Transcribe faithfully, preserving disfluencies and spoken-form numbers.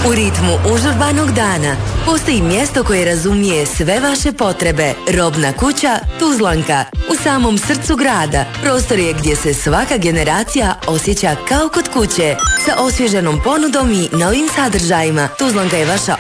U ritmu užurbanog dana postoji mjesto koje razumije sve vaše potrebe. Robna kuća Tuzlanka. U samom srcu grada. Prostor je gdje se svaka generacija osjeća kao kod kuće. Sa osvježenom ponudom i novim sadržajima. Tuzlanka je vaša